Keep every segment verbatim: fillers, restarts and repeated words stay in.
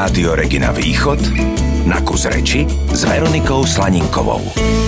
Rádio Regina Východ na kus reči s Veronikou Slaninkovou.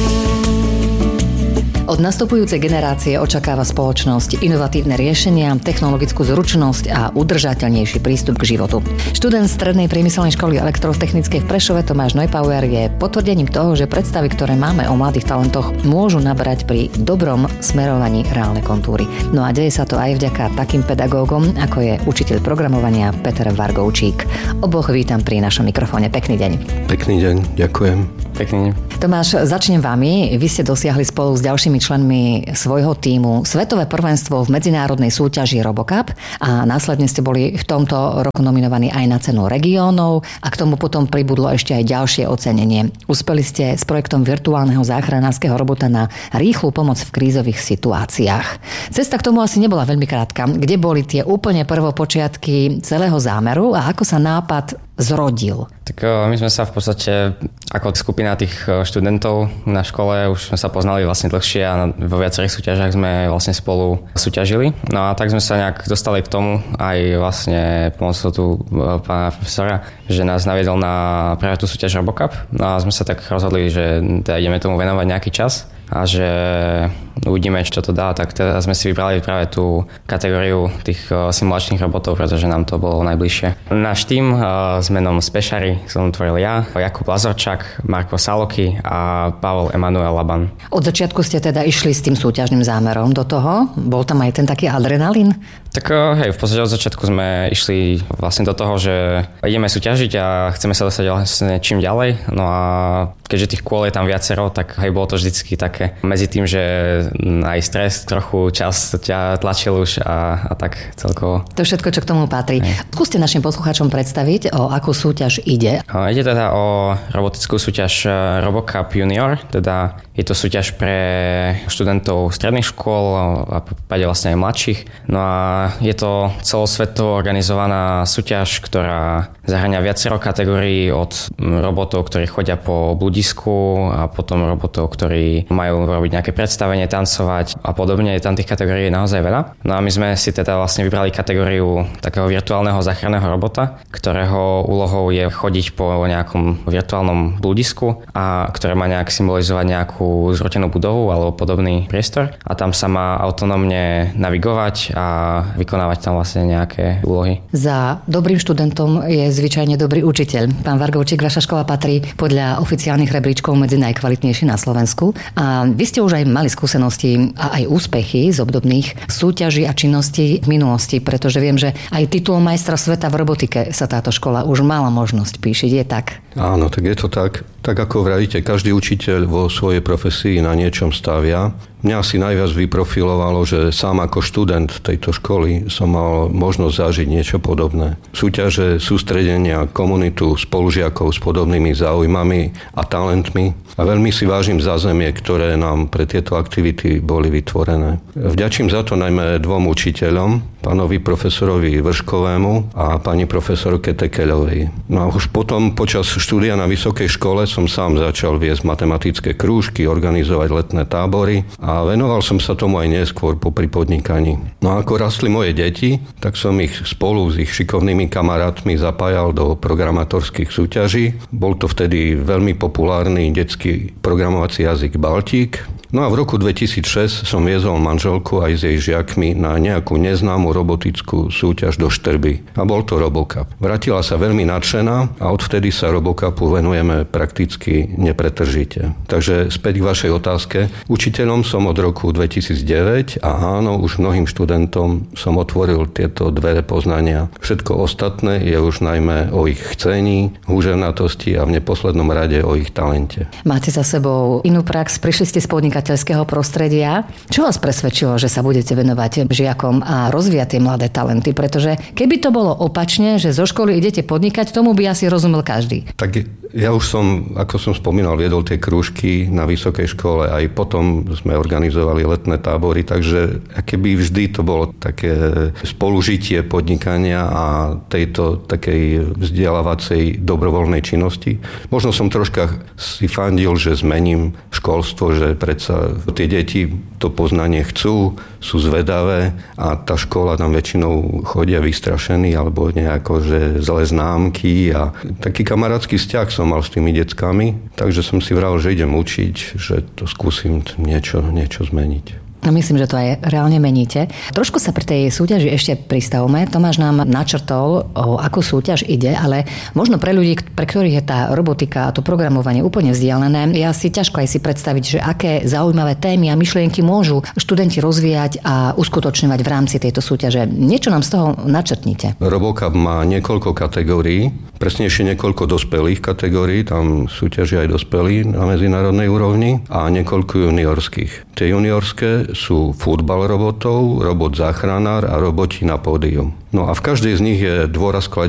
Od nastupujúcej generácie očakáva spoločnosť inovatívne riešenia, technologickú zručnosť a udržateľnejší prístup k životu. Študent Strednej priemyselnej školy elektrotechnickej v Prešove Tomáš Neupauer je potvrdením toho, že predstavy, ktoré máme o mladých talentoch, môžu nabrať pri dobrom smerovaní reálne kontúry. No a deje sa to aj vďaka takým pedagógom, ako je učiteľ programovania Peter Vargovčík. Oboch vítam pri našom mikrofóne. Pekný deň. Pekný deň, ďakujem. Pekný deň. Tomáš, začnem vami. Vy ste dosiahli spolu s ďalšími členmi svojho tímu svetové prvenstvo v medzinárodnej súťaži RoboCup a následne ste boli v tomto roku nominovaní aj na cenu regiónov a k tomu potom pribudlo ešte aj ďalšie ocenenie. Uspeli ste s projektom virtuálneho záchranárskeho robota na rýchlu pomoc v krízových situáciách. Cesta k tomu asi nebola veľmi krátka. Kde boli tie úplne prvopočiatky celého zámeru a ako sa nápad zrodil? Tak my sme sa v podstate ako skupina tých študentov na škole už sme sa poznali vlastne dlhšie a vo viacerých súťažiach sme vlastne spolu súťažili. No a tak sme sa nejak dostali k tomu aj vlastne pomocou tu pána profesora, že nás naviedol na práve tú súťaž RoboCup. No a sme sa tak rozhodli, že teda ideme tomu venovať nejaký čas a že uvidíme, čo to dá, tak teda sme si vybrali práve tú kategóriu tých simulačných robotov, pretože nám to bolo najbližšie. Náš tím s menom Spešari som tvoril ja, Jakub Lazorčák, Marko Saloky a Pavel Emanuel Laban. Od začiatku ste teda išli s tým súťažným zámerom do toho? Bol tam aj ten taký adrenalín? Tak hej, v podstate od začiatku sme išli vlastne do toho, že ideme súťažiť a chceme sa dostať vlastne čím ďalej. No a keďže tých kôl je tam viacero, tak hej, bolo to vždycky také medzi tým, že aj stres, trochu čas ťa tlačil už a, a tak celkovo. To všetko, čo k tomu patrí. Hej. Skúste našim poslucháčom predstaviť, o akú súťaž ide. Ide teda o robotickú súťaž RoboCup Junior, teda je to súťaž pre študentov stredných škôl a prípade vlastne aj mladších. No a je to celosvetovo organizovaná súťaž, ktorá zahŕňa viacero kategórií od robotov, ktorí chodia po bludisku a potom robotov, ktorí majú robiť nejaké predstavenie, tancovať a podobne. Je tam tých kategórií naozaj veľa. No a my sme si teda vlastne vybrali kategóriu takého virtuálneho záchranného robota, ktorého úlohou je chodiť po nejakom virtuálnom bludisku a ktoré má nejak symbolizovať nejakú zrutenú budovu alebo podobný priestor a tam sa má autonómne navigovať a vykonávať tam vlastne nejaké úlohy. Za dobrým študentom je zvyčajne dobrý učiteľ. Pán Vargovčík, vaša škola patrí podľa oficiálnych rebríčkov medzi najkvalitnejšie na Slovensku a vy ste už aj mali skúsenosti a aj úspechy z obdobných súťaží a činností v minulosti, pretože viem, že aj titul majstra sveta v robotike sa táto škola už mala možnosť píšiť. Je tak? Áno, tak je to tak. Tak ako vravíte, každý učiteľ vo svojej profesii na niečom stavia. Mňa si najviac vyprofilovalo, že sám ako študent tejto školy som mal možnosť zažiť niečo podobné. Súťaže, sústredenia, komunitu spolužiakov s podobnými záujmami a talentmi a veľmi si vážim zázemie, ktoré nám pre tieto aktivity boli vytvorené. Vďačím za to najmä dvom učiteľom, pánovi profesorovi Vrškovému a pani profesorke Tekeľovej. No a už potom počas štúdia na vysokej škole som sám začal viesť matematické krúžky, organizovať letné tábory a venoval som sa tomu aj neskôr popri podnikaní. No a ako rastli moje deti, tak som ich spolu s ich šikovnými kamarátmi zapájal do programátorských súťaží. Bol to vtedy veľmi populárny detský programovací jazyk Baltík. No a v roku dvetisícšesť som viezol manželku aj s jej žiakmi na nejakú neznámu robotickú súťaž do Štrby. A bol to RoboCup. Vrátila sa veľmi nadšená a odvtedy sa RoboCupu venujeme prakticky nepretržite. Takže späť k vašej otázke. Učiteľom som od roku dvetisícdeväť a áno, už mnohým študentom som otvoril tieto dvere poznania. Všetko ostatné je už najmä o ich chcení, húževnatosti a v neposlednom rade o ich talente. Máte za sebou inú prax, prišli ste z podnikateľského prostredia. Čo vás presvedčilo, že sa budete venovať žiakom a rozvíjať tie mladé talenty? Pretože keby to bolo opačne, že zo školy idete podnikať, tomu by asi rozumel každý. Tak Ja už som, ako som spomínal, viedol tie krúžky na vysokej škole, aj potom sme organizovali letné tábory, takže akéby vždy to bolo také spolužitie podnikania a tejto takej vzdelávacej dobrovoľnej činnosti. Možno som troška si fandil, že zmením školstvo, že predsa tie deti to poznanie chcú, sú zvedavé a tá škola tam väčšinou chodia vystrašení alebo nejako, že zlé známky a taký kamarátsky vzťah som mal s tými deckami, takže som si vral, že idem učiť, že to skúsim niečo, niečo zmeniť. No myslím, že to aj reálne meníte. Trošku sa pri tej súťaži ešte pristavme. Tomáš nám načrtol, o akú súťaž ide, ale možno pre ľudí, pre ktorých je tá robotika a to programovanie úplne vzdialené, je asi ťažko aj si predstaviť, že aké zaujímavé témy a myšlienky môžu študenti rozvíjať a uskutočňovať v rámci tejto súťaže. Niečo nám z toho načrtnite. RoboCup má niekoľko kategórií, presnejšie niekoľko dospelých kategórií, tam súťažia aj dospelí na medzinárodnej úrovni a niekoľko juniorských. Tie juniorské sú futbal robotov, robot záchranár a roboti na pódium. No a v každej z nich je dôraz